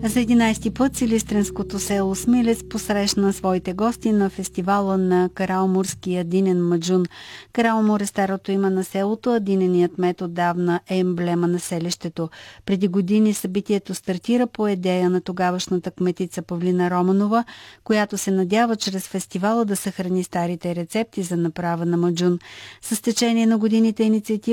За 11-ти път силистренското село Смилец посрещна своите гости на фестивала на Караумурския динен маджун. Караумур е старото име на селото, а диненият мед отдавна е емблема на селището. Преди години събитието стартира по идея на тогавашната кметица Павлина Романова, която се надява чрез фестивала да съхрани старите рецепти за направа на маджун. С течение на годините инициатива